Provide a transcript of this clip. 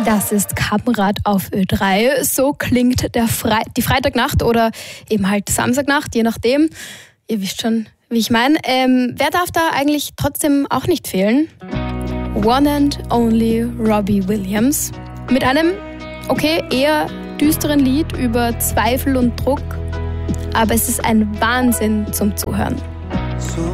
Das ist Kammrad auf Ö3. So klingt die Freitagnacht oder eben halt Samstagnacht, je nachdem. Ihr wisst schon, wie ich meine. Wer darf da eigentlich trotzdem auch nicht fehlen? One and Only Robbie Williams. Mit einem, okay, eher düsteren Lied über Zweifel und Druck. Aber es ist ein Wahnsinn zum Zuhören. So